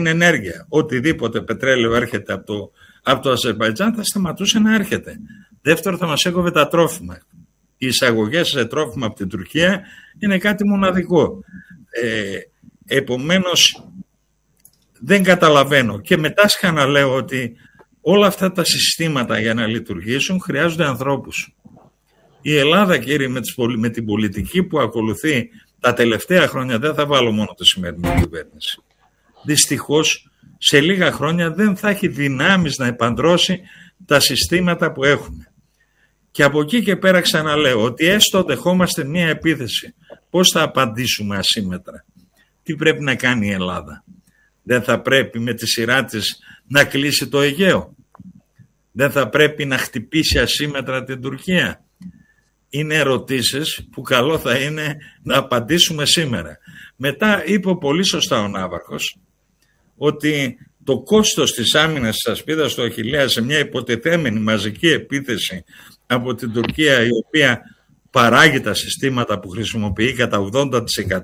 ενέργεια. Οτιδήποτε πετρέλαιο έρχεται από το Αζερμπαϊτζάν θα σταματούσε να έρχεται. Δεύτερο, θα μας έκοβε τα τρόφιμα. Οι εισαγωγές σε τρόφιμα από την Τουρκία είναι κάτι μοναδικό. Επομένως, δεν καταλαβαίνω. Και μετά ξαναλέω ότι όλα αυτά τα συστήματα για να λειτουργήσουν χρειάζονται ανθρώπους. Η Ελλάδα, κύριε, με την πολιτική που ακολουθεί τα τελευταία χρόνια, δεν θα βάλω μόνο τη σημερινή κυβέρνηση. Δυστυχώς, σε λίγα χρόνια δεν θα έχει δυνάμεις να επαντρώσει τα συστήματα που έχουμε. Και από εκεί και πέρα ξαναλέω ότι έστω δεχόμαστε μια επίθεση, πώς θα απαντήσουμε ασύμμετρα? Τι πρέπει να κάνει η Ελλάδα? Δεν θα πρέπει με τη σειρά της να κλείσει το Αιγαίο? Δεν θα πρέπει να χτυπήσει ασύμμετρα την Τουρκία? Είναι ερωτήσεις που καλό θα είναι να απαντήσουμε σήμερα. Μετά είπε πολύ σωστά ο Ναύαρχος ότι το κόστος της άμυνας της ασπίδας του Αχιλλέα σε μια υποτιθέμενη μαζική επίθεση από την Τουρκία, η οποία παράγει τα συστήματα που χρησιμοποιεί κατά 80%,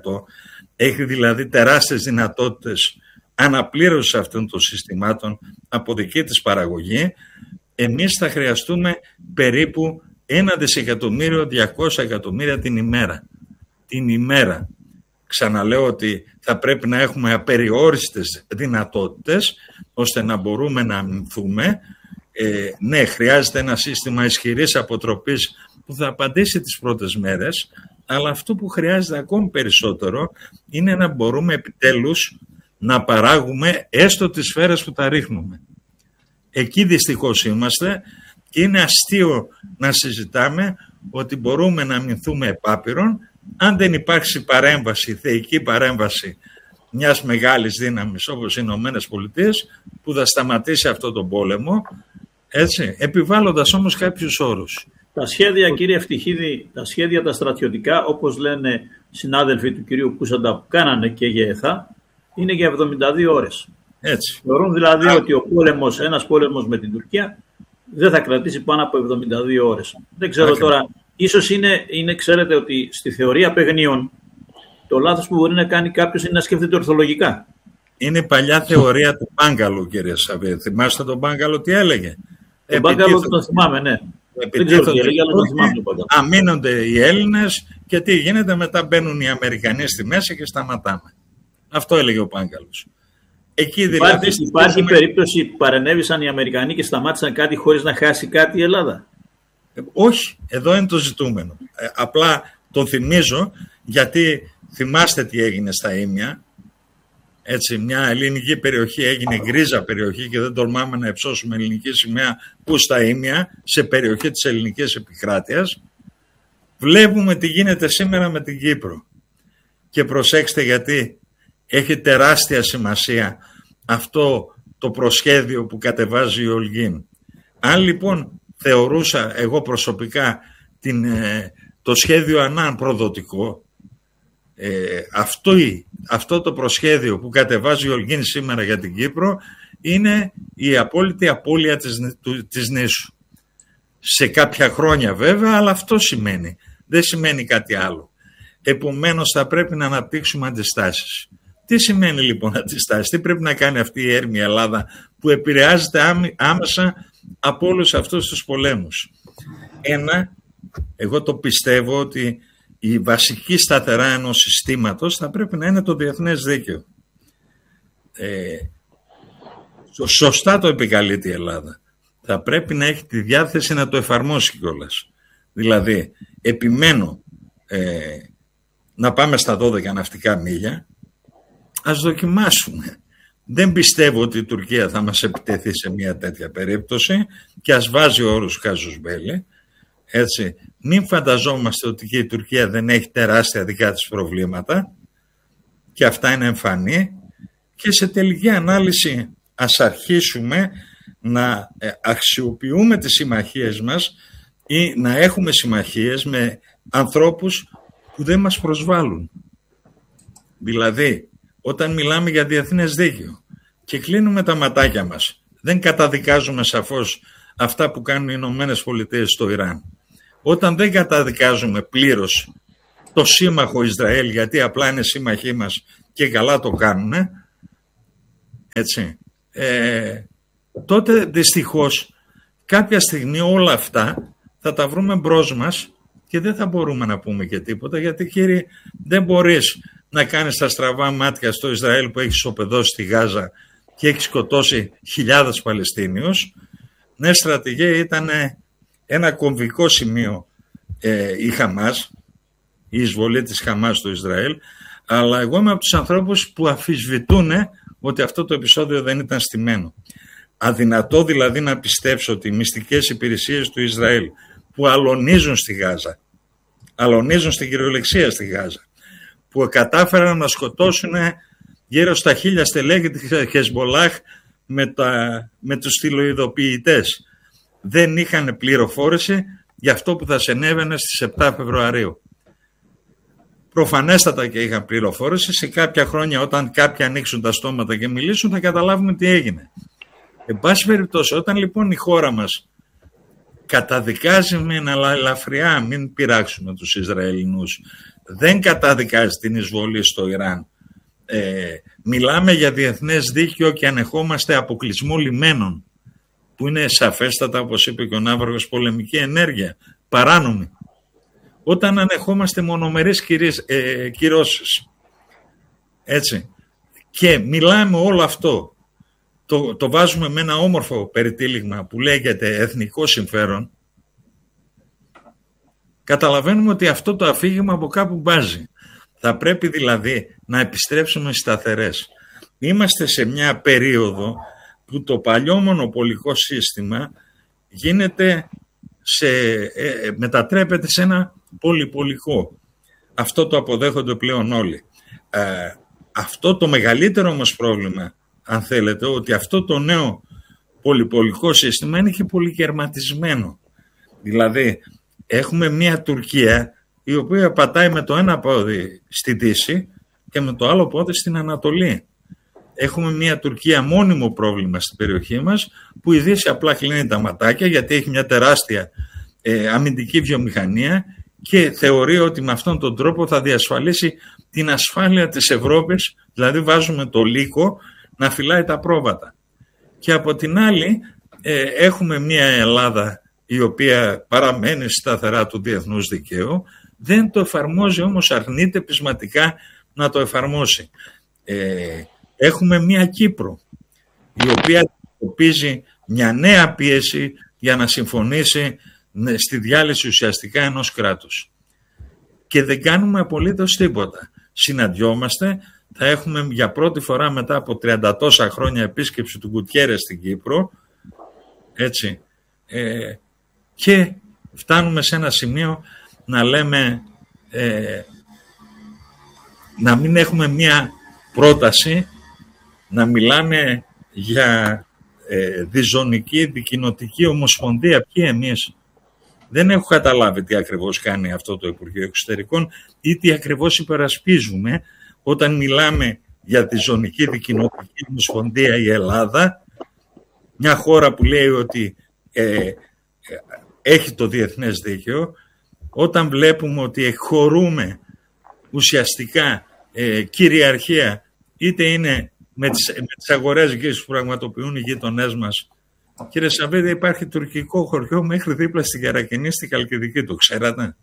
έχει δηλαδή τεράστιες δυνατότητες αναπλήρωσης αυτών των συστημάτων από δική της παραγωγή, εμείς θα χρειαστούμε περίπου 1.200.000.000 εκατομμύρια την ημέρα. Την ημέρα. Ξαναλέω ότι θα πρέπει να έχουμε απεριόριστες δυνατότητες ώστε να μπορούμε να αμυνθούμε. Ναι, χρειάζεται ένα σύστημα ισχυρής αποτροπής που θα απαντήσει τις πρώτες μέρες, αλλά αυτό που χρειάζεται ακόμη περισσότερο είναι να μπορούμε επιτέλους να παράγουμε έστω τις σφαίρες που τα ρίχνουμε. Εκεί δυστυχώς είμαστε και είναι αστείο να συζητάμε ότι μπορούμε να αμυνθούμε επάπειρον αν δεν υπάρξει παρέμβαση, θεϊκή παρέμβαση μιας μεγάλης δύναμης όπως οι Ηνωμένες Πολιτείες που θα σταματήσει αυτό τον πόλεμο, έτσι, επιβάλλοντας όμως κάποιους όρους. Τα σχέδια, κύριε Ευτυχίδη, τα σχέδια τα στρατιωτικά, όπως λένε συνάδελφοι του κυρίου Κούσαντα που κάνανε και ΓΕΘΑ, είναι για 72 ώρες. Έτσι. Θεωρούν δηλαδή ότι ένας πόλεμος με την Τουρκία δεν θα κρατήσει πάνω από 72 ώρες. Δεν ξέρω τώρα, ίσως είναι, ξέρετε ότι στη θεωρία παιγνίων το λάθος που μπορεί να κάνει κάποιος είναι να σκέφτεται ορθολογικά. Είναι παλιά θεωρία του Πάγκαλου, κύριε Σαββίδη. Θυμάστε τον Πάγκαλο τι έλεγε? Τον Πάγκαλο τον θυμάμαι, ναι. Δεν ξέρω τι έλεγε, αλλά τον θυμάμαι τον Πάγκαλο. Αμήνονται οι Έλληνες και τι γίνεται? Μετά μπαίνουν οι Αμερικανοί στη μέση και σταματάμε. Αυτό έλεγε ο Πάγκαλος. Εκεί δηλαδή υπάρχει περίπτωση που παρενέβησαν οι Αμερικανοί και σταμάτησαν κάτι χωρίς να χάσει κάτι η Ελλάδα? Όχι, εδώ είναι το ζητούμενο. Απλά το θυμίζω γιατί θυμάστε τι έγινε στα Ήμια. Έτσι, μια ελληνική περιοχή έγινε γκρίζα περιοχή και δεν τολμάμε να υψώσουμε ελληνική σημαία που στα Ήμια, σε περιοχή της ελληνικής επικράτειας. Βλέπουμε τι γίνεται σήμερα με την Κύπρο. Και προσέξτε γιατί έχει τεράστια σημασία αυτό το προσχέδιο που κατεβάζει η Ολγίν. Αν λοιπόν θεωρούσα εγώ προσωπικά το σχέδιο Ανάν προδοτικό, αυτό το προσχέδιο που κατεβάζει η Ολγίν σήμερα για την Κύπρο είναι η απόλυτη απώλεια της νήσου. Σε κάποια χρόνια βέβαια, αλλά αυτό σημαίνει. Δεν σημαίνει κάτι άλλο. Επομένως θα πρέπει να αναπτύξουμε αντιστάσεις. Τι σημαίνει λοιπόν αντιστάσεις? Τι πρέπει να κάνει αυτή η έρμη Ελλάδα που επηρεάζεται άμεσα από όλους αυτούς τους πολέμους? Εγώ το πιστεύω ότι η βασική σταθερά ενός συστήματος θα πρέπει να είναι το διεθνές δίκαιο. Σωστά το επικαλείται η Ελλάδα. Θα πρέπει να έχει τη διάθεση να το εφαρμόσει κιόλας. Δηλαδή, επιμένω να πάμε στα 12 ναυτικά μίλια, ας δοκιμάσουμε. Δεν πιστεύω ότι η Τουρκία θα μας επιτεθεί σε μια τέτοια περίπτωση και ας βάζει όρους κάζους μπέλη. Έτσι, μην φανταζόμαστε ότι και η Τουρκία δεν έχει τεράστια δικά της προβλήματα και αυτά είναι εμφανή και σε τελική ανάλυση ας αρχίσουμε να αξιοποιούμε τις συμμαχίες μας ή να έχουμε συμμαχίες με ανθρώπους που δεν μας προσβάλλουν. Δηλαδή, όταν μιλάμε για διεθνές δίκαιο και κλείνουμε τα ματάκια μας, δεν καταδικάζουμε σαφώς αυτά που κάνουν οι Ηνωμένες Πολιτείες στο Ιράν. Όταν δεν καταδικάζουμε πλήρως το σύμμαχο Ισραήλ, γιατί απλά είναι σύμμαχοί μας και καλά το κάνουν, Έτσι. Τότε δυστυχώς κάποια στιγμή όλα αυτά θα τα βρούμε μπρος μας και δεν θα μπορούμε να πούμε και τίποτα, γιατί κύριε δεν μπορείς να κάνεις τα στραβά μάτια στο Ισραήλ που έχει ισοπεδώσει στη Γάζα και έχει σκοτώσει χιλιάδες Παλαιστίνιους. Ναι, στρατηγέ, ήταν ένα κομβικό σημείο η Χαμάς, η εισβολή της Χαμάς στο Ισραήλ, αλλά εγώ είμαι από τους ανθρώπους που αμφισβητούν ότι αυτό το επεισόδιο δεν ήταν στημένο. Αδυνατό δηλαδή να πιστέψω ότι οι μυστικές υπηρεσίες του Ισραήλ που αλωνίζουν στη Γάζα, αλωνίζουν στην κυριολεξία στη Γάζα, που κατάφεραν να σκοτώσουν γύρω στα 1000 στελέχη της Χεσμολάχ με τους στυλοειδοποιητές, δεν είχαν πληροφόρηση για αυτό που θα συνέβαινε στις 7 Φεβρουαρίου. Προφανέστατα και είχαν πληροφόρηση. Σε κάποια χρόνια, όταν κάποιοι ανοίξουν τα στόματα και μιλήσουν, θα καταλάβουμε τι έγινε. Εν πάση περιπτώσει, όταν λοιπόν η χώρα μας καταδικάζει με ένα ελαφριά, μην πειράξουμε τους Ισραηλινούς, δεν καταδικάζει την εισβολή στο Ιράν. Μιλάμε για διεθνές δίκαιο και ανεχόμαστε αποκλεισμό λιμένων, που είναι σαφέστατα, όπως είπε και ο Ναύαρχος, πολεμική ενέργεια, παράνομη. Όταν ανεχόμαστε μονομερείς κυρώσεις, έτσι, και μιλάμε όλο αυτό, το βάζουμε με ένα όμορφο περιτύλιγμα που λέγεται εθνικό συμφέρον, καταλαβαίνουμε ότι αυτό το αφήγημα από κάπου μπάζει. Θα πρέπει δηλαδή να επιστρέψουμε σταθερές. Είμαστε σε μια περίοδο που το παλιό μονοπολικό σύστημα μετατρέπεται σε ένα πολυπολικό. Αυτό το αποδέχονται πλέον όλοι. Αυτό το μεγαλύτερο όμως πρόβλημα, αν θέλετε, ότι αυτό το νέο πολυπολικό σύστημα είναι και πολυκερματισμένο. Δηλαδή έχουμε μια Τουρκία η οποία πατάει με το ένα πόδι στη Δύση και με το άλλο πόδι στην Ανατολή. Έχουμε μια Τουρκία μόνιμο πρόβλημα στην περιοχή μας, που η Δύση απλά κλείνει τα ματάκια γιατί έχει μια τεράστια αμυντική βιομηχανία και θεωρεί ότι με αυτόν τον τρόπο θα διασφαλίσει την ασφάλεια της Ευρώπης, δηλαδή βάζουμε το λύκο να φυλάει τα πρόβατα. Και από την άλλη έχουμε μια Ελλάδα η οποία παραμένει σταθερά του διεθνούς δικαίου, δεν το εφαρμόζει όμως, αρνείται πεισματικά να το εφαρμόσει. Έχουμε μια Κύπρο η οποία αντιμετωπίζει μια νέα πίεση για να συμφωνήσει στη διάλυση ουσιαστικά ενός κράτους. Και δεν κάνουμε απολύτως τίποτα. Συναντιόμαστε, θα έχουμε για πρώτη φορά μετά από 30 τόσα χρόνια επίσκεψη του Γκουτιέρες στην Κύπρο, έτσι, και φτάνουμε σε ένα σημείο να λέμε να μην έχουμε μια πρόταση, να μιλάμε για διζωνική, δικοινοτική ομοσπονδία. Ποιοι εμείς? Δεν έχω καταλάβει τι ακριβώς κάνει αυτό το Υπουργείο Εξωτερικών ή τι ακριβώς υπερασπίζουμε όταν μιλάμε για διζωνική, δικοινοτική ομοσπονδία η Ελλάδα, μια χώρα που λέει ότι έχει το διεθνές δίκαιο, όταν βλέπουμε ότι εκχωρούμε ουσιαστικά κυριαρχία, είτε είναι με τις αγορές γης που πραγματοποιούν οι γείτονές μας. Κύριε Σαββίδη, υπάρχει τουρκικό χωριό μέχρι δίπλα στην Κερακινή, στη Χαλκιδική. Το ξέρατε?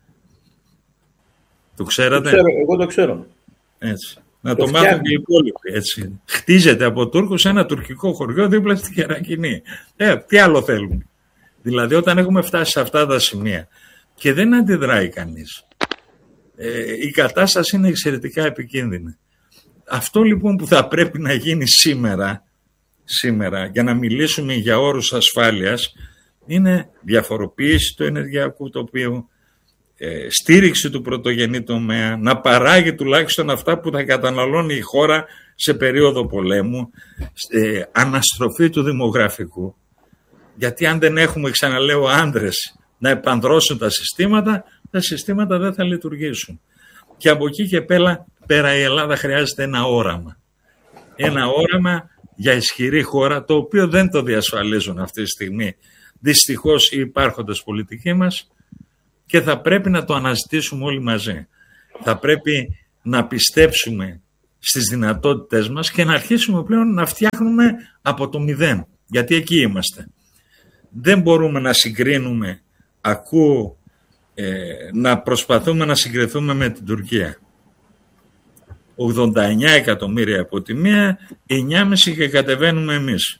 Το ξέρατε? Εγώ το ξέρω. Έτσι. Να το μάθουν και οι υπόλοιποι. Έτσι. Χτίζεται από Τούρκους ένα τουρκικό χωριό δίπλα στην Κερακινή. Τι άλλο θέλουμε? Δηλαδή όταν έχουμε φτάσει σε αυτά τα σημεία και δεν αντιδράει κανείς, η κατάσταση είναι εξαιρετικά επικίνδυνη. Αυτό λοιπόν που θα πρέπει να γίνει σήμερα για να μιλήσουμε για όρους ασφάλειας είναι διαφοροποίηση του ενεργειακού τοπίου, στήριξη του πρωτογενή τομέα, να παράγει τουλάχιστον αυτά που θα καταναλώνει η χώρα σε περίοδο πολέμου, αναστροφή του δημογραφικού. Γιατί αν δεν έχουμε, ξαναλέω, άντρες να επανδρώσουν τα συστήματα δεν θα λειτουργήσουν. Και από εκεί και πέρα η Ελλάδα χρειάζεται ένα όραμα. Ένα όραμα για ισχυρή χώρα, το οποίο δεν το διασφαλίζουν αυτή τη στιγμή δυστυχώς οι υπάρχοντες πολιτικοί μας, και θα πρέπει να το αναζητήσουμε όλοι μαζί. Θα πρέπει να πιστέψουμε στις δυνατότητες μας και να αρχίσουμε πλέον να φτιάχνουμε από το μηδέν. Γιατί εκεί είμαστε. Δεν μπορούμε να συγκρίνουμε, να προσπαθούμε να συγκριθούμε με την Τουρκία. 89 εκατομμύρια από τη μία, 9,5 και κατεβαίνουμε εμείς.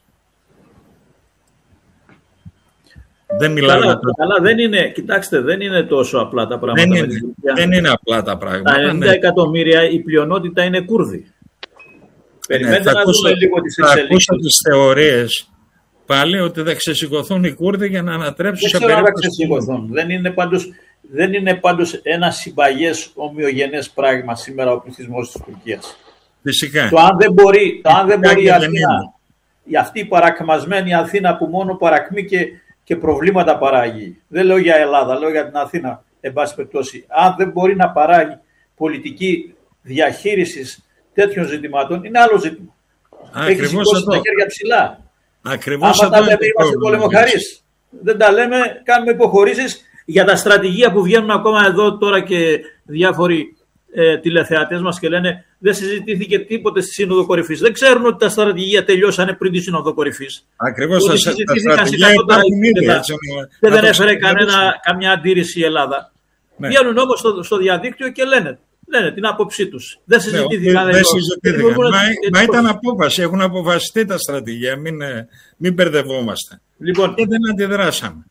Δεν μιλάμε. Καλά, δεν είναι, κοιτάξτε, δεν είναι τόσο απλά τα πράγματα. Δεν είναι απλά τα πράγματα. Τα 90 εκατομμύρια, η πλειονότητα είναι Κούρδοι. Περιμένετε να δούμε λίγο τις εξελίξεις. Θα ακούσω τις θεωρίες πάλι ότι θα ξεσηκωθούν οι Κούρδοι για να ανατρέψουν σε περίπτωση. Δεν ξεσηκωθούν. Δεν είναι πάντως ένα συμπαγές ομοιογενές πράγμα σήμερα ο πληθυσμός της Τουρκίας. Φυσικά. Το αν δεν μπορεί η Αθήνα, αυτή η παρακμασμένη Αθήνα που μόνο παρακμή και προβλήματα παράγει. Δεν λέω για Ελλάδα, λέω για την Αθήνα, εν πάση περιπτώσει. Αν δεν μπορεί να παράγει πολιτική διαχείρισης τέτοιων ζητημάτων, είναι άλλο ζήτημα. Έχει σηκώσει τα χέρια ψηλά. Ακριβώς άμα τα λέμε, είμαστε πολεμοχαρείς. Δεν τα λέμε, κάνουμε υποχωρήσεις για τα στρατηγία που βγαίνουν ακόμα εδώ τώρα και διάφοροι τηλεθεατές μας και λένε δεν συζητήθηκε τίποτε στη Σύνοδο Κορυφής. Δεν ξέρουν ότι τα στρατηγία τελειώσανε πριν τη Σύνοδο Κορυφής. Ακριβώς, τα στρατηγία υπάρχουν ήδη. Και δεν έφερε καμιά αντίρρηση η Ελλάδα. Ναι. Βγαίνουν όμως στο διαδίκτυο και λένε την άποψή τους. Δεν συζητήθηκαν. Μα ήταν απόφαση. Έχουν αποφασιστεί τα στρατηγία. Μην μπερδευόμαστε. Λοιπόν, και δεν αντιδράσαμε.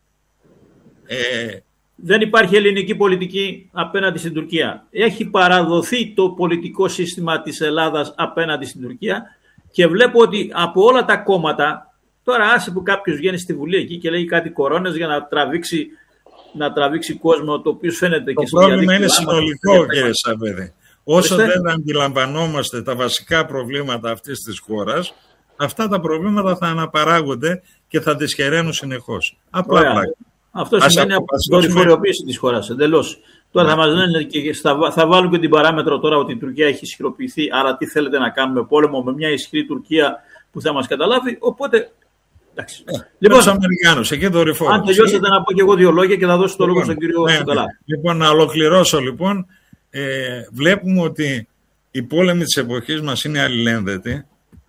Δεν υπάρχει ελληνική πολιτική απέναντι στην Τουρκία. Έχει παραδοθεί το πολιτικό σύστημα της Ελλάδας απέναντι στην Τουρκία και βλέπω ότι από όλα τα κόμματα, τώρα άσε που κάποιος βγαίνει στη Βουλή εκεί και λέει κάτι κορώνες για να τραβήξει κόσμο, το οποίο φαίνεται και στο διαδίκτυο. Το πρόβλημα είναι συνολικό, κύριε Σαββίδη. Όσο δεν αντιλαμβανόμαστε τα βασικά προβλήματα αυτής της χώρας, αυτά τα προβλήματα θα αναπαράγονται και θα δυσχεραίνουν συνεχώς. Απλά πράγματα. Αυτό σημαίνει δορυφοριοποίηση της χώρας, εντελώς. Τώρα θα μας λένε και θα βάλουν και την παράμετρο τώρα ότι η Τουρκία έχει ισχυροποιηθεί, άρα τι θέλετε να κάνουμε, πόλεμο με μια ισχυρή Τουρκία που θα μας καταλάβει, οπότε... Λοιπόν, τους Αμερικάνους, εκεί δορυφόρο. Αν τελειώσετε να πω και εγώ δύο λόγια και θα δώσω το λόγο στον κύριο Σουκαλά. Λοιπόν, να ολοκληρώσω λοιπόν. Βλέπουμε ότι οι πόλεμοι της εποχής μας είναι αλληλένδετοι.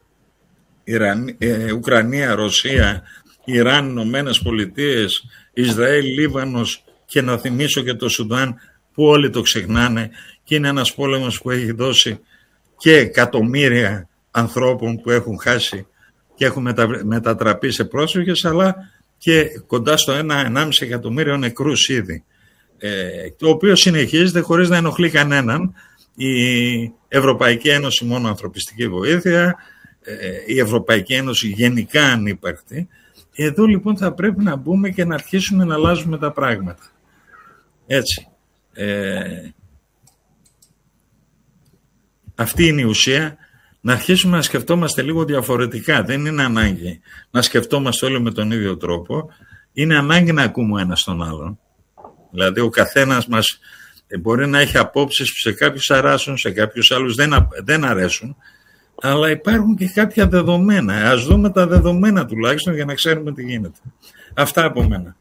Ουκρανία, Ρωσία, Ιράν, Ηνωμένες Πολιτείες, Ισραήλ, Λίβανος και να θυμίσω και το Σουδάν που όλοι το ξεχνάνε και είναι ένας πόλεμος που έχει δώσει και εκατομμύρια ανθρώπων που έχουν χάσει και έχουν μετατραπεί σε πρόσφυγες αλλά και κοντά στο 1,5 εκατομμύριο νεκρούς ήδη, το οποίο συνεχίζεται χωρίς να ενοχλεί κανέναν. Η Ευρωπαϊκή Ένωση μόνο ανθρωπιστική βοήθεια, η Ευρωπαϊκή Ένωση γενικά ανύπαρκτη. Εδώ λοιπόν θα πρέπει να μπούμε και να αρχίσουμε να αλλάζουμε τα πράγματα. Έτσι. Αυτή είναι η ουσία. Να αρχίσουμε να σκεφτόμαστε λίγο διαφορετικά. Δεν είναι ανάγκη να σκεφτόμαστε όλοι με τον ίδιο τρόπο. Είναι ανάγκη να ακούμε ένας τον άλλον. Δηλαδή ο καθένας μας μπορεί να έχει απόψεις που σε κάποιους αράσουν, σε κάποιους άλλους δεν αρέσουν. Αλλά υπάρχουν και κάποια δεδομένα. Ας δούμε τα δεδομένα τουλάχιστον για να ξέρουμε τι γίνεται. Αυτά από μένα.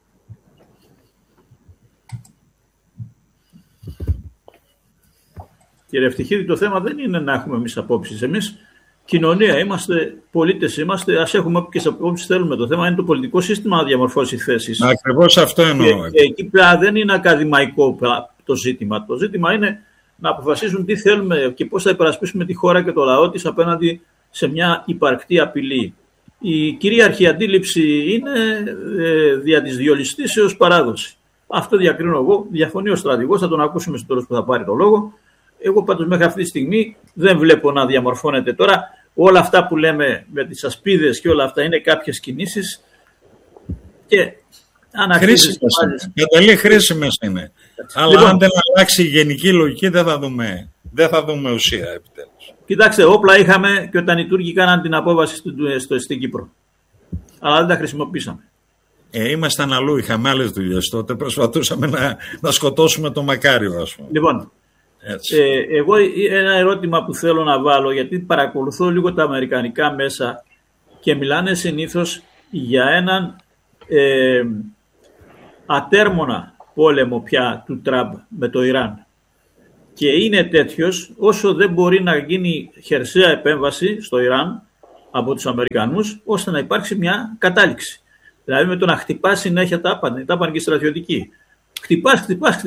Κύριε Ευτυχίδη, το θέμα δεν είναι να έχουμε εμείς απόψεις. Εμείς κοινωνία είμαστε, πολίτες είμαστε, ας έχουμε όποιες απόψεις θέλουμε. Το θέμα είναι το πολιτικό σύστημα να διαμορφώσει θέσεις. Ακριβώς αυτό εννοώ. Και εκεί πια δεν είναι ακαδημαϊκό το ζήτημα. Το ζήτημα είναι να αποφασίσουν τι θέλουμε και πώς θα υπερασπίσουμε τη χώρα και το λαό της απέναντι σε μια υπαρκτή απειλή. Η κυρίαρχη αντίληψη είναι δια της διολιστήσεως παράδοση. Αυτό διακρίνω εγώ. Διαφωνεί ο στρατηγός, θα τον ακούσουμε στο τέλος που θα πάρει το λόγο. Εγώ πάντως μέχρι αυτή τη στιγμή δεν βλέπω να διαμορφώνεται τώρα. Όλα αυτά που λέμε με τις ασπίδες και όλα αυτά είναι κάποιες κινήσεις και χρήσιμες είναι. Αλλά λοιπόν, αν δεν αλλάξει η γενική λογική δεν θα δούμε ουσία επιτέλους. Κοιτάξτε, όπλα είχαμε και όταν οι Τούρκοι κάναν την απόβαση στην Κύπρο. Αλλά δεν τα χρησιμοποίησαμε. Ήμασταν αλλού, είχαμε άλλες δουλειές τότε. Προσπαθούσαμε να σκοτώσουμε το Μακάριο, ας πούμε. Λοιπόν, εγώ ένα ερώτημα που θέλω να βάλω, γιατί παρακολουθώ λίγο τα αμερικανικά μέσα και μιλάνε συνήθως για έναν ατέρμονα πόλεμο πια του Τραμπ με το Ιράν. και είναι τέτοιος όσο δεν μπορεί να γίνει χερσαία επέμβαση στο Ιράν από τους Αμερικανούς, ώστε να υπάρξει μια κατάληξη. Δηλαδή με το να χτυπάς συνέχεια τα πάνε και στρατιωτικοί. Χτυπάς.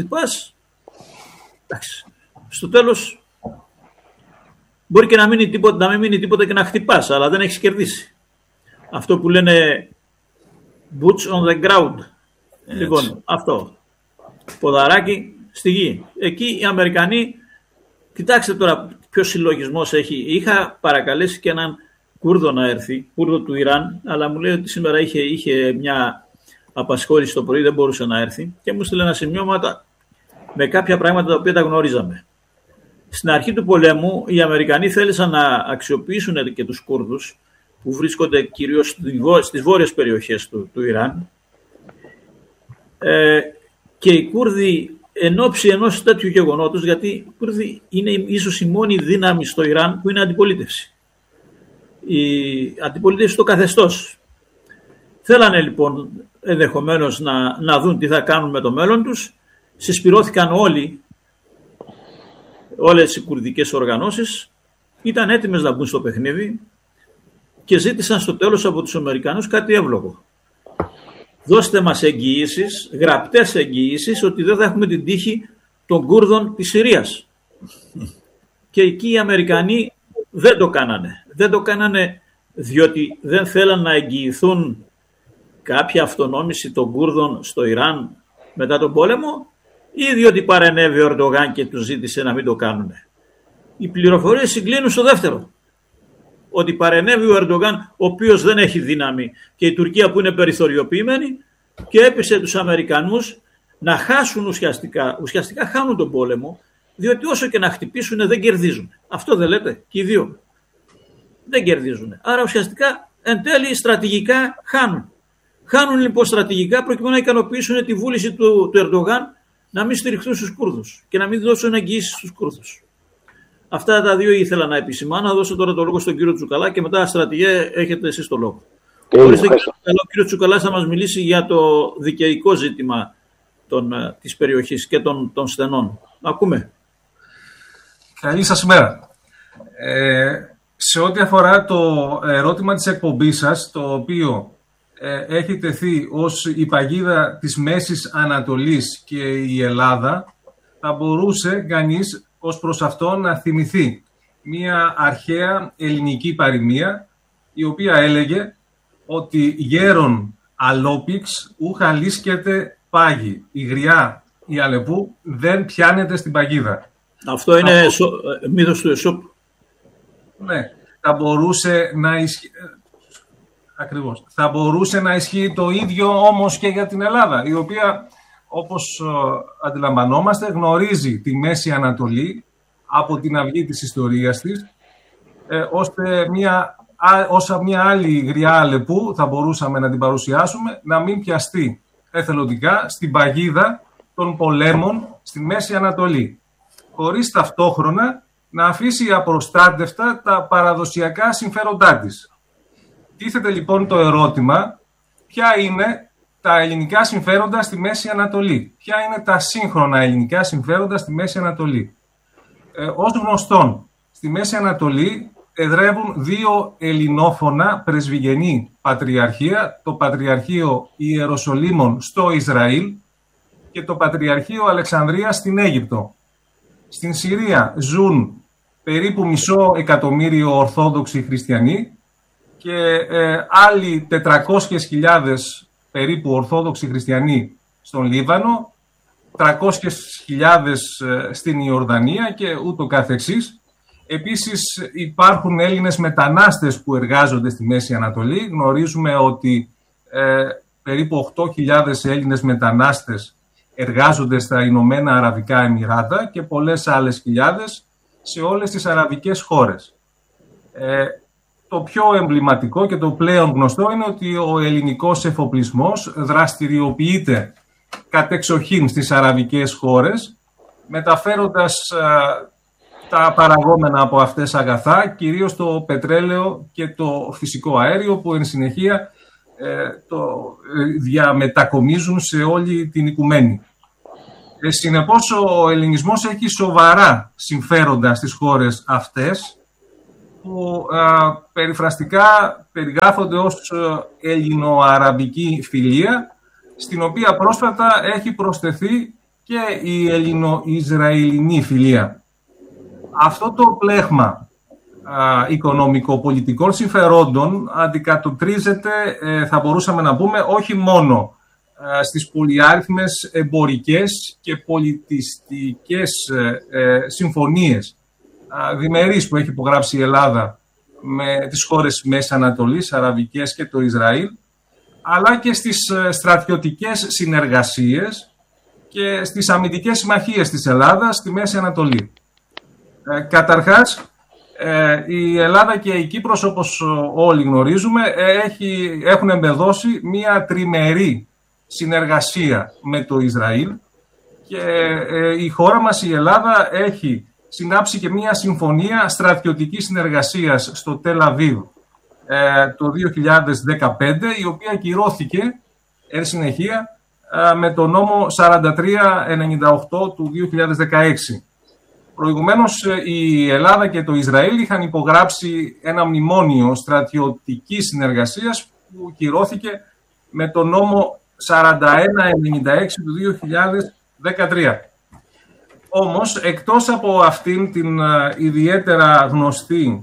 Εντάξει. Στο τέλος μπορεί και να μην μείνει τίποτα και να χτυπάς, αλλά δεν έχεις κερδίσει. Αυτό που λένε boots on the ground. Έτσι. Λοιπόν, αυτό. Ποδαράκι στη γη. Εκεί οι Αμερικανοί, κοιτάξτε τώρα ποιος συλλογισμός έχει. Είχα παρακαλέσει και έναν Κούρδο να έρθει, Κούρδο του Ιράν, αλλά μου λέει ότι σήμερα είχε μια απασχόληση το πρωί, δεν μπορούσε να έρθει και μου στείλε ένα σημειώματα με κάποια πράγματα τα οποία τα γνωρίζαμε. Στην αρχή του πολέμου οι Αμερικανοί θέλησαν να αξιοποιήσουν και τους Κούρδους που βρίσκονται κυρίως στις βόρειες περιοχές του Ιράν και οι Κούρδοι εν ώψη ενός τέτοιου γεγονότος, γιατί οι Κούρδοι είναι ίσως η μόνη δύναμη στο Ιράν που είναι αντιπολίτευση. Η αντιπολίτευση στο καθεστώς. Θέλανε λοιπόν ενδεχομένως να δουν τι θα κάνουν με το μέλλον τους. Συσπυρώθηκαν όλες οι κουρδικές οργανώσεις, ήταν έτοιμες να μπουν στο παιχνίδι και ζήτησαν στο τέλος από τους Αμερικανούς κάτι εύλογο. Δώστε μας εγγυήσεις, γραπτές εγγυήσεις, ότι δεν θα έχουμε την τύχη των Κούρδων της Συρίας. Και εκεί οι Αμερικανοί δεν το κάνανε. Δεν το κάνανε διότι δεν θέλαν να εγγυηθούν κάποια αυτονόμηση των Κούρδων στο Ιράν μετά τον πόλεμο ή διότι παρενέβη ο Ερντογάν και τους ζήτησε να μην το κάνουν. Οι πληροφορίες συγκλίνουν στο δεύτερο. Ότι παρενέβη ο Ερντογάν, ο οποίος δεν έχει δύναμη, και η Τουρκία που είναι περιθωριοποιημένη, και έπεισε τους Αμερικανούς να χάσουν ουσιαστικά χάνουν τον πόλεμο, διότι όσο και να χτυπήσουν δεν κερδίζουν. Αυτό δεν λέτε και οι δύο. Δεν κερδίζουν. Άρα ουσιαστικά εν τέλει στρατηγικά χάνουν. Χάνουν λοιπόν στρατηγικά προκειμένου να ικανοποιήσουν τη βούληση του Ερντογάν να μην στηριχθούν στους Κούρδους και να μην δώσουν εγγυήσεις στους Κούρδους. Αυτά τα δύο ήθελα να επισημάνω. Να δώσω τώρα το λόγο στον κύριο Τσουκαλά και μετά, στρατηγέ, έχετε εσείς το λόγο. Ο κύριος Τσουκαλάς θα μας μιλήσει για το δικαιικό ζήτημα της περιοχής και των στενών. Ακούμε. Καλή σας ημέρα. Σε ό,τι αφορά το ερώτημα της εκπομπής σας, το οποίο έχει τεθεί ως η παγίδα της Μέσης Ανατολής και η Ελλάδα, θα μπορούσε κανείς ως προς αυτό να θυμηθεί μια αρχαία ελληνική παροιμία, η οποία έλεγε ότι «γέρον αλόπιξ ούχα λύσκεται πάγι, η γριά η Αλεπού δεν πιάνεται στην παγίδα». Αυτό είναι μύθος του Εσόπ. Ναι, θα μπορούσε να ισχύει. Ακριβώς. Θα μπορούσε να ισχύει το ίδιο όμως και για την Ελλάδα, η οποία, όπως αντιλαμβανόμαστε, γνωρίζει τη Μέση Ανατολή από την αυγή της ιστορίας της, ώστε όσα μια άλλη γριά Αλεπού θα μπορούσαμε να την παρουσιάσουμε, να μην πιαστεί εθελοντικά στην παγίδα των πολέμων στη Μέση Ανατολή, χωρίς ταυτόχρονα να αφήσει απροστάτευτα τα παραδοσιακά συμφέροντά της. Τίθεται λοιπόν το ερώτημα, ποια είναι τα ελληνικά συμφέροντα στη Μέση Ανατολή, ποια είναι τα σύγχρονα ελληνικά συμφέροντα στη Μέση Ανατολή. Ως γνωστόν, στη Μέση Ανατολή εδρεύουν δύο ελληνόφωνα πρεσβυγενή πατριαρχία, το Πατριαρχείο Ιεροσολύμων στο Ισραήλ και το Πατριαρχείο Αλεξανδρίας στην Αίγυπτο. Στην Συρία ζουν περίπου 500.000 Ορθόδοξοι Χριστιανοί και άλλοι 400.000 περίπου Ορθόδοξοι Χριστιανοί στον Λίβανο, 300.000 στην Ιορδανία και ούτω καθεξής. Επίσης υπάρχουν Έλληνες μετανάστες που εργάζονται στη Μέση Ανατολή. Γνωρίζουμε ότι περίπου 8.000 Έλληνες μετανάστες εργάζονται στα Ηνωμένα Αραβικά Εμιράτα και πολλές άλλες χιλιάδες σε όλες τις αραβικές χώρες. Το πιο εμβληματικό και το πλέον γνωστό είναι ότι ο ελληνικός εφοπλισμός δραστηριοποιείται κατεξοχήν στις αραβικές χώρες, μεταφέροντας τα παραγόμενα από αυτές αγαθά, κυρίως το πετρέλαιο και το φυσικό αέριο, που εν συνεχεία το διαμετακομίζουν σε όλη την οικουμένη. Συνεπώς, ο ελληνισμός έχει σοβαρά συμφέροντα στις χώρες αυτές, που περιφραστικά περιγράφονται ως ελληνοαραβική φιλία, στην οποία πρόσφατα έχει προσθεθεί και η ελληνο-ισραηλινή φιλία. Αυτό το πλέγμα οικονομικο-πολιτικών συμφερόντων αντικατοπτρίζεται, θα μπορούσαμε να πούμε, όχι μόνο στις πολυάριθμες εμπορικές και πολιτιστικές συμφωνίες διμερείς που έχει υπογράψει η Ελλάδα με τις χώρες Μέσης Ανατολής, αραβικές και το Ισραήλ, αλλά και στις στρατιωτικές συνεργασίες και στις αμυντικές συμμαχίες της Ελλάδας στη Μέση Ανατολή. Καταρχάς, η Ελλάδα και η Κύπρος, όπως όλοι γνωρίζουμε, έχουν εμπεδώσει μία τριμερή συνεργασία με το Ισραήλ, και η χώρα μας, η Ελλάδα, έχει συνάψει και μία συμφωνία στρατιωτικής συνεργασίας στο Τελ Αβίβ το 2015, η οποία ακυρώθηκε εν συνεχεία με το νόμο 4398 του 2016. Προηγουμένως, η Ελλάδα και το Ισραήλ είχαν υπογράψει ένα μνημόνιο στρατιωτικής συνεργασίας που κυρώθηκε με το νόμο 4196 του 2013. Όμως, εκτός από αυτήν την ιδιαίτερα γνωστή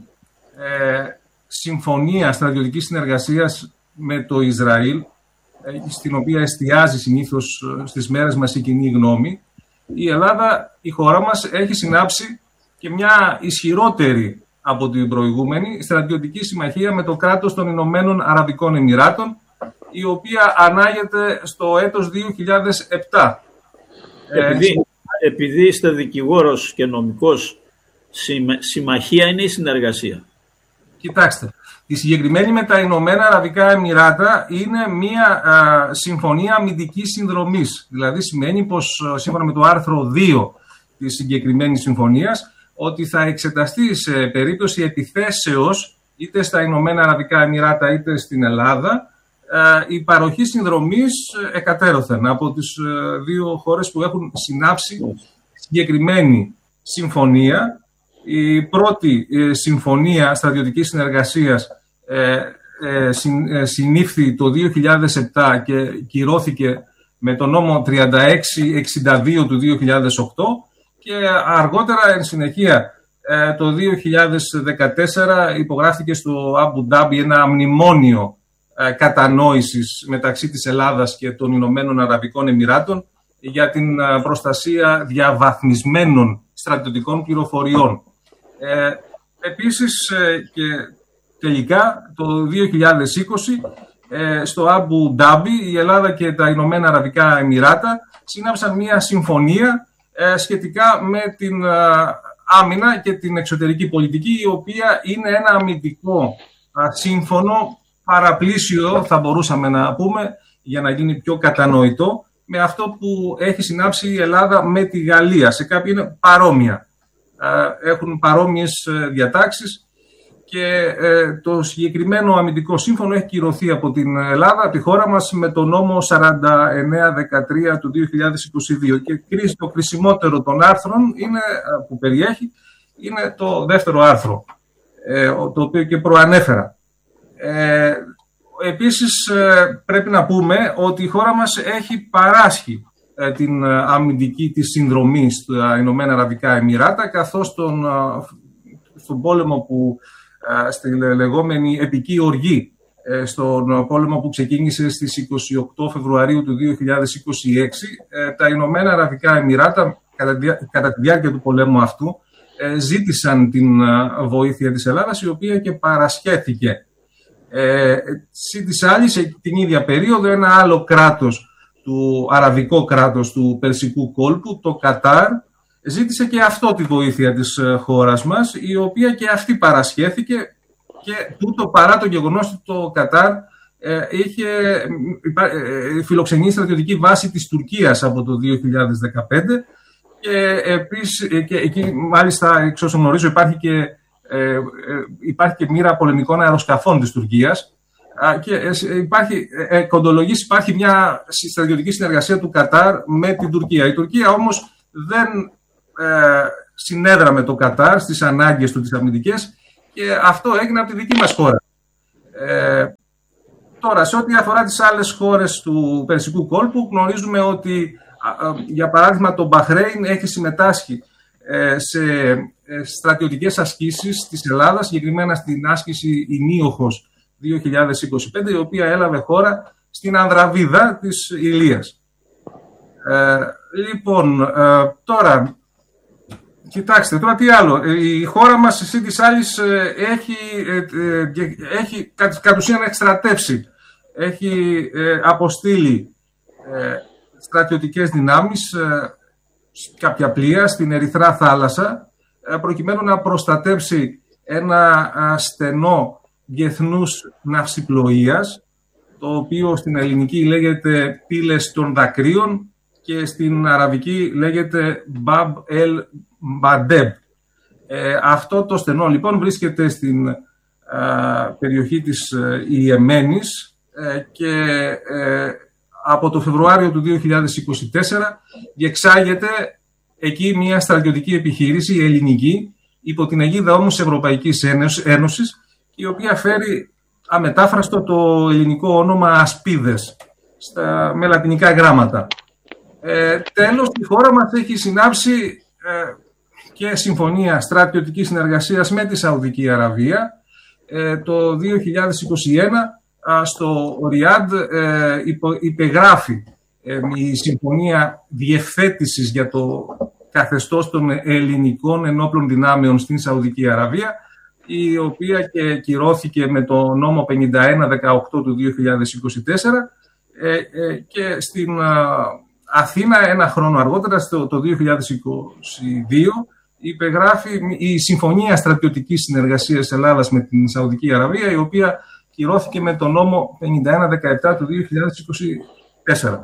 συμφωνία στρατιωτικής συνεργασίας με το Ισραήλ, στην οποία εστιάζει συνήθως στις μέρες μας η κοινή γνώμη, η Ελλάδα, η χώρα μας, έχει συνάψει και μια ισχυρότερη από την προηγούμενη στρατιωτική συμμαχία με το κράτος των Ηνωμένων Αραβικών Εμιράτων, η οποία ανάγεται στο έτος 2007. Επειδή είστε δικηγόρος και νομικός, συμμαχία είναι η συνεργασία? Κοιτάξτε, η συγκεκριμένη με τα Ηνωμένα Αραβικά Εμιράτα είναι μια συμφωνία αμυντικής συνδρομής. Δηλαδή σημαίνει πως, σύμφωνα με το άρθρο 2 της συγκεκριμένης συμφωνίας, ότι θα εξεταστεί σε περίπτωση επιθέσεως είτε στα Ηνωμένα Αραβικά Εμιράτα είτε στην Ελλάδα η παροχή συνδρομής εκατέρωθεν από τις δύο χώρες που έχουν συνάψει συγκεκριμένη συμφωνία. Η πρώτη συμφωνία στρατιωτικής συνεργασίας συνήφθη το 2007 και κυρώθηκε με το νόμο 3662 του 2008, και αργότερα, εν συνεχεία, το 2014 υπογράφηκε στο Αμπου Ντάμπι ένα μνημόνιο κατανόησης μεταξύ της Ελλάδας και των Ηνωμένων Αραβικών Εμιράτων για την προστασία διαβαθμισμένων στρατιωτικών πληροφοριών. Επίσης, και τελικά το 2020 στο Αμπου Ντάμπι η Ελλάδα και τα Ηνωμένα Αραβικά Εμιράτα συνάψαν μια συμφωνία σχετικά με την άμυνα και την εξωτερική πολιτική, η οποία είναι ένα αμυντικό σύμφωνο παραπλήσιο, θα μπορούσαμε να πούμε, για να γίνει πιο κατανοητό, με αυτό που έχει συνάψει η Ελλάδα με τη Γαλλία. Σε κάποια είναι παρόμοια. Έχουν παρόμοιες διατάξεις, και το συγκεκριμένο αμυντικό σύμφωνο έχει κυρωθεί από την Ελλάδα, από τη χώρα μας, με το νόμο 4913 του 2022. Και το κρισιμότερο των άρθρων που περιέχει είναι το δεύτερο άρθρο, το οποίο και προανέφερα. Επίσης, πρέπει να πούμε ότι η χώρα μας έχει παράσχει την αμυντική της συνδρομή στα Ηνωμένα Αραβικά Εμιράτα, καθώς στον πόλεμο που, στη λεγόμενη επική οργή, στον πόλεμο που ξεκίνησε στις 28 Φεβρουαρίου του 2026, τα Ηνωμένα Αραβικά Εμιράτα κατά τη διάρκεια του πολέμου αυτού ζήτησαν την βοήθεια της Ελλάδας, η οποία και παρασχέθηκε. Συν της άλλης, σε την ίδια περίοδο, ένα άλλο κράτος, το αραβικό κράτος του Περσικού κόλπου, το Κατάρ, ζήτησε και αυτό τη βοήθεια της χώρας μας, η οποία και αυτή παρασχέθηκε, και τούτο παρά το γεγονός ότι το Κατάρ είχε φιλοξενεί στρατιωτική βάση της Τουρκίας από το 2015, και εκεί μάλιστα, εξ όσων γνωρίζω, υπάρχει και μοίρα πολεμικών αεροσκαφών της Τουρκίας. Και υπάρχει μια στρατιωτική συνεργασία του Κατάρ με την Τουρκία. Η Τουρκία όμως δεν συνέδραμε το Κατάρ στις ανάγκες του τις αμυντικές και αυτό έγινε από τη δική μας χώρα. Τώρα, σε ό,τι αφορά τις άλλες χώρες του Περσικού κόλπου, γνωρίζουμε ότι, για παράδειγμα, το Μπαχρέιν έχει συμμετάσχει σε στρατιωτικές ασκήσεις της Ελλάδας, συγκεκριμένα στην άσκηση Ινίοχος 2025, η οποία έλαβε χώρα στην Ανδραβίδα της Ηλίας. Λοιπόν, τώρα, κοιτάξτε, τώρα τι άλλο. Η χώρα μας, εσύ της άλλης, έχει κατ' ουσίαν εκστρατεύσει. Έχει αποστείλει στρατιωτικές δυνάμεις, κάποια πλοία στην Ερυθρά θάλασσα, προκειμένου να προστατεύσει ένα στενό διεθνούς ναυσιπλοείας, το οποίο στην ελληνική λέγεται πύλες των δακρύων και στην αραβική λέγεται Bab el Mandeb. Αυτό το στενό λοιπόν βρίσκεται στην περιοχή της Ιεμένης και από το Φεβρουάριο του 2024 διεξάγεται εκεί μια στρατιωτική επιχείρηση ελληνική υπό την αιγίδα όμως Ευρωπαϊκής Ένωσης, η οποία φέρει αμετάφραστο το ελληνικό όνομα Ασπίδες με λατινικά γράμματα. Τέλος, η χώρα μας έχει συνάψει και συμφωνία στρατιωτικής συνεργασίας με τη Σαουδική Αραβία. Το 2021 στο Ριάντ υπεγράφει η συμφωνία διευθέτησης για το καθεστώς των ελληνικών ενόπλων δυνάμεων στην Σαουδική Αραβία, η οποία και κυρώθηκε με το νόμο 51-18 του 2024 και στην Αθήνα ένα χρόνο αργότερα, το 2022, υπεγράφει η Συμφωνία Στρατιωτικής Συνεργασίας Ελλάδας με την Σαουδική Αραβία, η οποία κυρώθηκε με το νόμο 51-17 του 2024.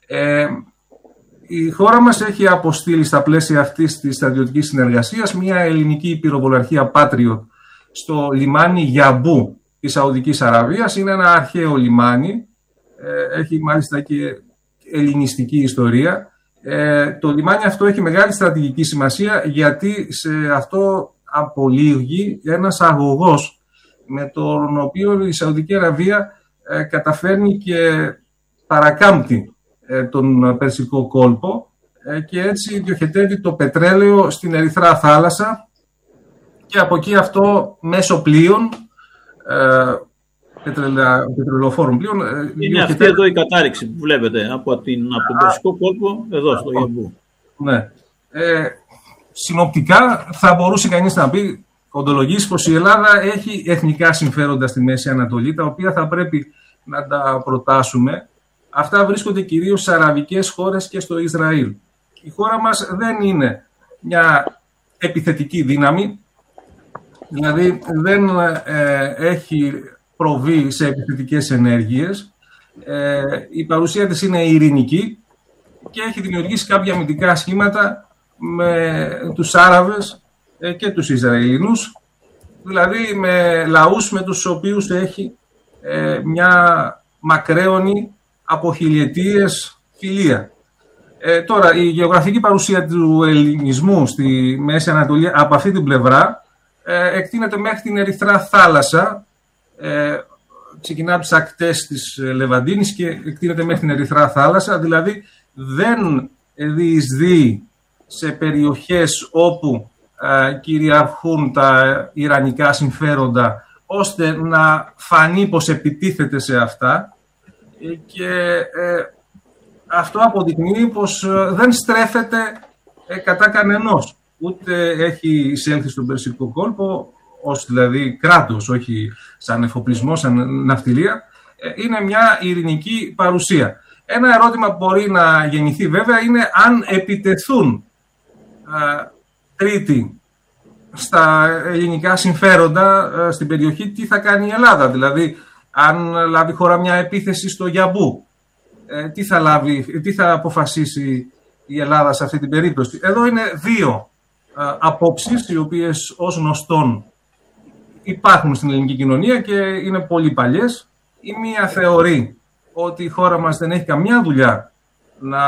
Η χώρα μας έχει αποστείλει στα πλαίσια αυτής της στρατιωτικής συνεργασίας μια ελληνική πυροβολαρχία Patriot στο λιμάνι Γιαμπού της Σαουδικής Αραβίας. Είναι ένα αρχαίο λιμάνι, έχει μάλιστα και ελληνιστική ιστορία. Το λιμάνι αυτό έχει μεγάλη στρατηγική σημασία, γιατί σε αυτό απολύγει ένας αγωγός με τον οποίο η Σαουδική Αραβία καταφέρνει και παρακάμπτει τον Περσικό κόλπο και έτσι διοχετεύει το πετρέλαιο στην Ερυθρά θάλασσα και από εκεί αυτό μέσω πλοίων, πετρελοφόρων πλοίων. Είναι αυτή εδώ η κατάρριξη που βλέπετε από τον Περσικό κόλπο εδώ στο Γιαμπού. Ναι. Συνοπτικά θα μπορούσε κανείς να πει, οντολογής, πως η Ελλάδα έχει εθνικά συμφέροντα στη Μέση Ανατολή, τα οποία θα πρέπει να τα προτάσουμε. Αυτά βρίσκονται κυρίως στις αραβικές χώρες και στο Ισραήλ. Η χώρα μας δεν είναι μια επιθετική δύναμη, δηλαδή δεν έχει προβεί σε επιθετικές ενέργειες. Η παρουσία της είναι ειρηνική και έχει δημιουργήσει κάποια αμυντικά σχήματα με τους Άραβες και τους Ισραηλινούς, δηλαδή με λαούς με τους οποίους έχει μια μακραίωνη από χιλιετίες φιλία. Τώρα, η γεωγραφική παρουσία του ελληνισμού στη Μέση Ανατολή από αυτή την πλευρά εκτείνεται μέχρι την Ερυθρά θάλασσα, ξεκινά από τις ακτές της Λεβαντίνης και εκτείνεται μέχρι την Ερυθρά θάλασσα, δηλαδή δεν διεισδύει σε περιοχές όπου κυριαρχούν τα ιρανικά συμφέροντα, ώστε να φανεί πως επιτίθεται σε αυτά, και αυτό αποδεικνύει πως δεν στρέφεται κατά κανενός, ούτε έχει εισέλθει στον Περσικό κόλπο ως δηλαδή κράτος, όχι σαν εφοπλισμό, σαν ναυτιλία. Είναι μια ειρηνική παρουσία. Ένα ερώτημα που μπορεί να γεννηθεί βέβαια είναι αν επιτεθούν τρίτη στα ελληνικά συμφέροντα στην περιοχή, τι θα κάνει η Ελλάδα. Δηλαδή, αν λάβει χώρα μια επίθεση στο Γιαμπού, τι θα αποφασίσει η Ελλάδα σε αυτή την περίπτωση. Εδώ είναι δύο απόψεις, οι οποίες ως γνωστόν υπάρχουν στην ελληνική κοινωνία και είναι πολύ παλιές. Η μία θεωρεί ότι η χώρα μας δεν έχει καμιά δουλειά να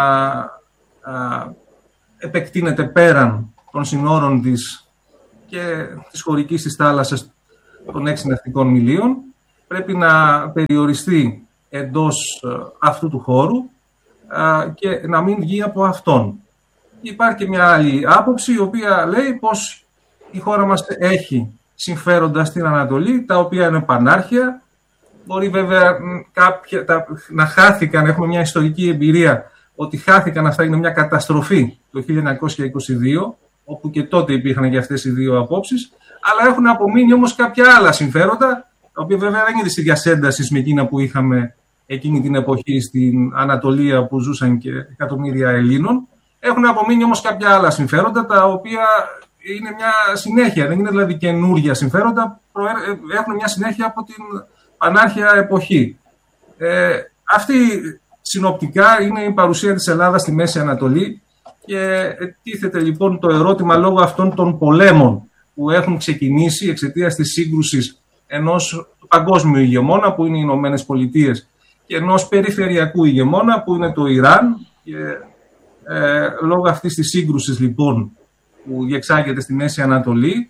επεκτείνεται πέραν των συνόρων της και της χωρικής της θάλασσας των 6 ναυτικών μιλίων. Πρέπει να περιοριστεί εντός αυτού του χώρου και να μην βγει από αυτόν. Υπάρχει και μια άλλη άποψη, η οποία λέει πως η χώρα μας έχει συμφέροντα στην Ανατολή, τα οποία είναι πανάρχια. Μπορεί βέβαια να χάθηκαν, έχουμε μια ιστορική εμπειρία ότι χάθηκαν αυτά, είναι μια καταστροφή το 1922, όπου και τότε υπήρχαν και αυτές οι δύο απόψεις, αλλά έχουν απομείνει όμως κάποια άλλα συμφέροντα, τα οποία βέβαια δεν είναι της ίδιας έντασης με εκείνα που είχαμε εκείνη την εποχή στην Ανατολία που ζούσαν και εκατομμύρια Ελλήνων. Έχουν απομείνει όμως κάποια άλλα συμφέροντα, τα οποία είναι μια συνέχεια, δεν είναι δηλαδή καινούργια συμφέροντα, έχουν μια συνέχεια από την πανάρχια εποχή. Αυτή συνοπτικά είναι η παρουσία της Ελλάδας στη Μέση Ανατολή και τίθεται λοιπόν το ερώτημα λόγω αυτών των πολέμων που έχουν ξεκινήσει εξαιτίας της σύγκρουσης ενός παγκόσμιου ηγεμόνα που είναι οι Ηνωμένες Πολιτείες και ενός περιφερειακού ηγεμόνα που είναι το Ιράν, και λόγω αυτής της σύγκρουσης λοιπόν που διεξάγεται στη Μέση Ανατολή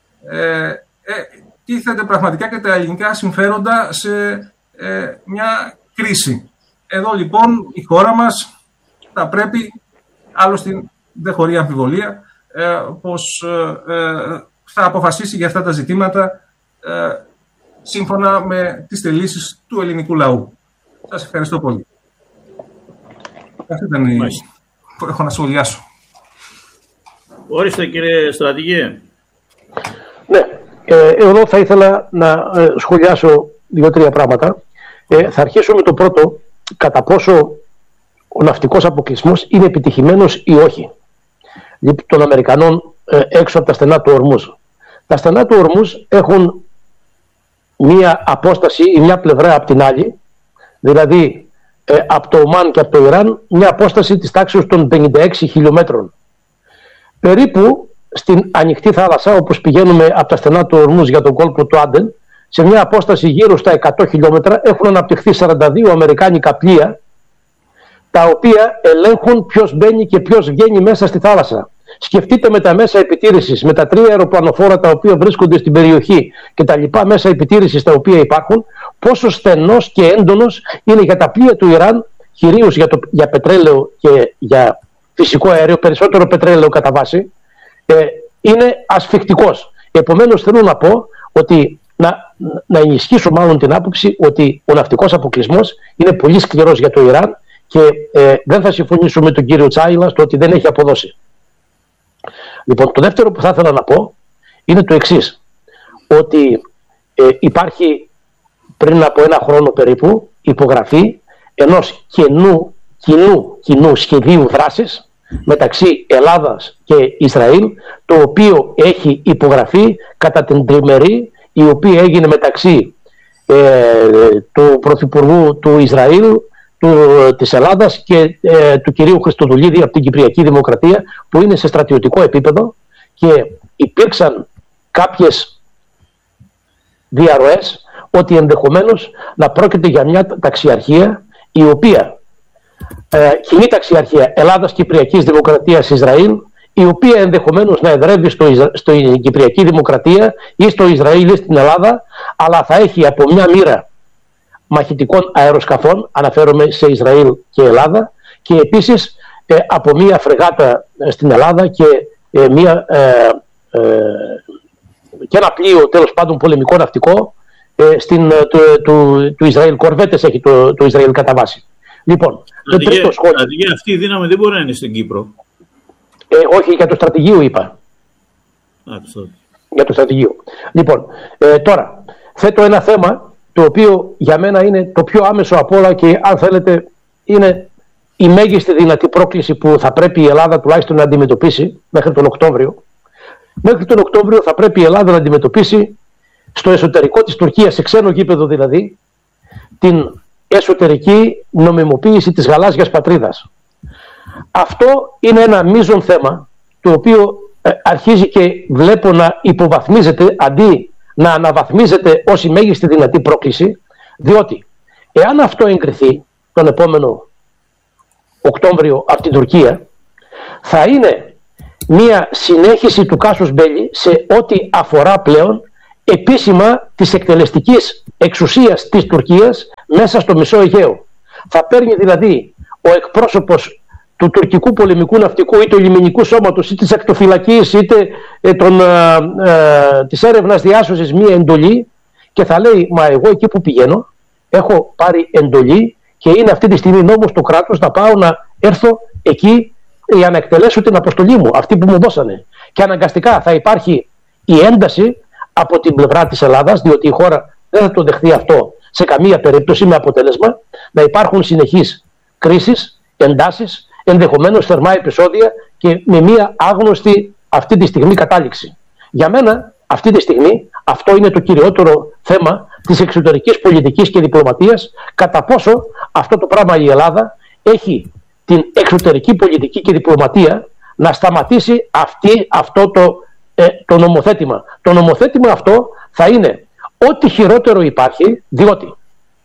τίθεται πραγματικά και τα ελληνικά συμφέροντα σε μια κρίση. Εδώ λοιπόν η χώρα μας θα πρέπει, άλλωστε δεν χωρεί αμφιβολία, πως θα αποφασίσει για αυτά τα ζητήματα σύμφωνα με τις θελήσεις του ελληνικού λαού. Σας ευχαριστώ πολύ. Αυτή ήταν η που έχω να σχολιάσω. Ορίστε κύριε στρατηγέ. Ναι, εδώ θα ήθελα να σχολιάσω 2-3 πράγματα. Θα αρχίσω με το πρώτο, κατά πόσο ο ναυτικός αποκλεισμός είναι επιτυχημένος ή όχι των Αμερικανών έξω από τα στενά του Ορμούζ. Τα στενά του Ορμούζ έχουν μία απόσταση ή μια πλευρά από την άλλη, δηλαδή από το Ομάν και από το Ιράν, μια απόσταση της τάξης των 56 χιλιόμετρων. Περίπου στην ανοιχτή θάλασσα, όπως πηγαίνουμε από τα στενά του Ορμούζ για τον κόλπο του Άντεν, σε μια απόσταση γύρω στα 100 χιλιόμετρα έχουν αναπτυχθεί 42 αμερικάνικα πλοία, τα οποία ελέγχουν ποιος μπαίνει και ποιος βγαίνει μέσα στη θάλασσα. Σκεφτείτε με τα μέσα επιτήρησης, με τα 3 αεροπλανοφόρα τα οποία βρίσκονται στην περιοχή και τα λοιπά μέσα επιτήρησης τα οποία υπάρχουν, πόσο στενός και έντονος είναι για τα πλοία του Ιράν, κυρίως για πετρέλαιο και για φυσικό αέριο, περισσότερο πετρέλαιο κατά βάση, είναι ασφικτικός. Επομένως θέλω να πω ότι να ενισχύσω μάλλον την άποψη ότι ο ναυτικός αποκλεισμός είναι πολύ σκληρός για το Ιράν και δεν θα συμφωνήσω με τον κύριο Τσάιλα στο ότι δεν έχει αποδώσει. Λοιπόν, το δεύτερο που θα ήθελα να πω είναι το εξής, ότι υπάρχει πριν από 1 χρόνο περίπου υπογραφή ενός κοινού σχεδίου δράσης μεταξύ Ελλάδας και Ισραήλ, το οποίο έχει υπογραφεί κατά την τριμερή, η οποία έγινε μεταξύ του Πρωθυπουργού του Ισραήλ, της Ελλάδας και του κυρίου Χριστοδουλίδη από την Κυπριακή Δημοκρατία, που είναι σε στρατιωτικό επίπεδο, και υπήρξαν κάποιες διαρροές ότι ενδεχομένως να πρόκειται για μια ταξιαρχία η οποία κοινή ταξιαρχία Ελλάδας Κυπριακής Δημοκρατίας Ισραήλ, η οποία ενδεχομένως να εδρεύει στην Κυπριακή Δημοκρατία ή στο Ισραήλ ή στην Ελλάδα, αλλά θα έχει από μια μοίρα μαχητικών αεροσκαφών, αναφέρομαι σε Ισραήλ και Ελλάδα, και επίσης από μια φρεγάτα στην Ελλάδα και και ένα πλοίο τέλος πάντων πολεμικό ναυτικό του Ισραήλ. Κορβέτες έχει το Ισραήλ κατά βάση. Λοιπόν, αυτή η δύναμη δεν μπορεί να είναι στην Κύπρο. Όχι, για το στρατηγείο είπα. Για το στρατηγείο. Λοιπόν, τώρα θέτω ένα θέμα το οποίο για μένα είναι το πιο άμεσο από όλα και αν θέλετε είναι η μέγιστη δυνατή πρόκληση που θα πρέπει η Ελλάδα τουλάχιστον να αντιμετωπίσει μέχρι τον Οκτώβριο. Μέχρι τον Οκτώβριο θα πρέπει η Ελλάδα να αντιμετωπίσει στο εσωτερικό της Τουρκίας, σε ξένο γήπεδο δηλαδή, την εσωτερική νομιμοποίηση της γαλάζιας πατρίδας. Αυτό είναι ένα μείζον θέμα, το οποίο αρχίζει και βλέπω να υποβαθμίζεται αντί να αναβαθμίζεται ως η μέγιστη δυνατή πρόκληση, διότι Εάν αυτό εγκριθεί τον επόμενο Οκτώβριο από την Τουρκία, θα είναι μια συνέχιση του κάσους μπέλι σε ό,τι αφορά πλέον επίσημα της εκτελεστικής εξουσίας της Τουρκίας μέσα στο Μεσαίο Αιγαίο. Θα παίρνει δηλαδή ο εκπρόσωπος του τουρκικού πολεμικού ναυτικού ή του λιμενικού σώματος ή της ακτοφυλακής είτε της έρευνας διάσωσης μία εντολή και θα λέει, μα εγώ εκεί που πηγαίνω έχω πάρει εντολή και είναι αυτή τη στιγμή νόμος του κράτους να πάω να έρθω εκεί για να εκτελέσω την αποστολή μου, αυτή που μου δώσανε. Και αναγκαστικά θα υπάρχει η ένταση από την πλευρά της Ελλάδας, διότι η χώρα δεν θα το δεχθεί αυτό σε καμία περίπτωση, με αποτέλεσμα να υπάρχουν συνεχείς κρίσεις, εντάσεις, ενδεχομένως θερμά επεισόδια και με μία άγνωστη αυτή τη στιγμή κατάληξη. Για μένα αυτή τη στιγμή αυτό είναι το κυριότερο θέμα της εξωτερικής πολιτικής και διπλωματίας, κατά πόσο αυτό το πράγμα η Ελλάδα έχει την εξωτερική πολιτική και διπλωματία να σταματήσει αυτό το νομοθέτημα. Το νομοθέτημα αυτό θα είναι ό,τι χειρότερο υπάρχει, διότι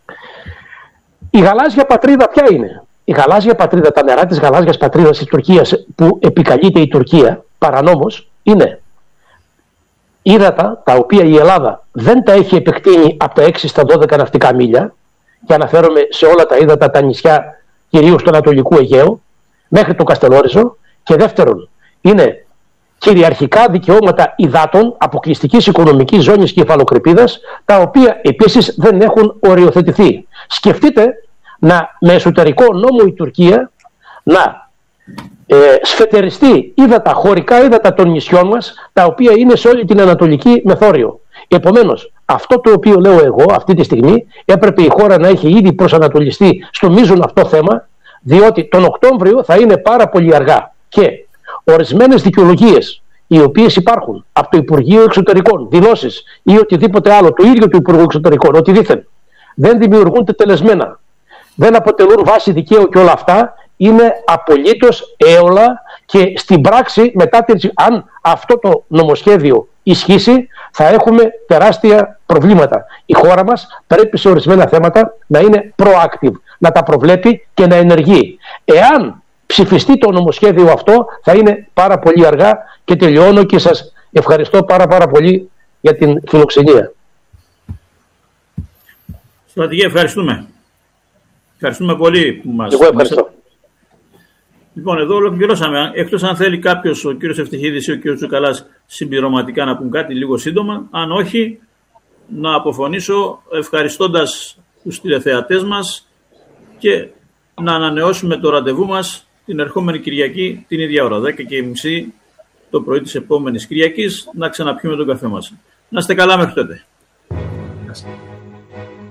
η γαλάζια πατρίδα ποια είναι? Η γαλάζια πατρίδα, τα νερά της γαλάζιας πατρίδας της Τουρκίας που επικαλείται η Τουρκία παρανόμως είναι ύδατα τα οποία η Ελλάδα δεν τα έχει επεκτείνει από τα 6 στα 12 ναυτικά μίλια, και αναφέρομαι σε όλα τα ύδατα, τα νησιά κυρίως του Ανατολικού Αιγαίου μέχρι το Καστελόριζο, και δεύτερον είναι κυριαρχικά δικαιώματα υδάτων αποκλειστικής οικονομικής ζώνης κεφαλοκρηπίδας, τα οποία επίσης δεν έχουν οριοθετηθεί. Σκεφτείτε με εσωτερικό νόμο η Τουρκία να σφετεριστεί χωρικά ύδατα των νησιών μας, τα οποία είναι σε όλη την Ανατολική Μεθόριο. Επομένως, αυτό το οποίο λέω εγώ αυτή τη στιγμή, έπρεπε η χώρα να έχει ήδη προσανατολιστεί στο μείζον αυτό θέμα, διότι τον Οκτώβριο θα είναι πάρα πολύ αργά. Και ορισμένες δικαιολογίες οι οποίες υπάρχουν από το Υπουργείο Εξωτερικών, δηλώσεις ή οτιδήποτε άλλο, το ίδιο του Υπουργού Εξωτερικών, ότι δήθεν δεν δημιουργούν τετελεσμένα, δεν αποτελούν βάση δικαίου και όλα αυτά, είναι απολύτως έολα, και στην πράξη μετά αν αυτό το νομοσχέδιο ισχύσει θα έχουμε τεράστια προβλήματα. Η χώρα μας πρέπει σε ορισμένα θέματα να είναι proactive, να τα προβλέπει και να ενεργεί. Εάν ψηφιστεί το νομοσχέδιο αυτό θα είναι πάρα πολύ αργά, και τελειώνω και σας ευχαριστώ πάρα πολύ για την φιλοξενία. Στρατηγέ, ευχαριστούμε. Ευχαριστούμε πολύ που μας... Εγώ ευχαριστώ. Λοιπόν, εδώ ολοκληρώσαμε. Εκτός αν θέλει κάποιος, ο κύριος Ευτυχίδης ή ο κύριος Τσουκαλάς, συμπληρωματικά να πούν κάτι λίγο σύντομα. Αν όχι, να αποφωνήσω ευχαριστώντας τους τηλεθεατές μας και να ανανεώσουμε το ραντεβού μας την ερχόμενη Κυριακή την ίδια ώρα, 10:30 το πρωί της επόμενης Κυριακής, να ξαναπιούμε τον καφέ μας. Να είστε καλά μέχρι τότε.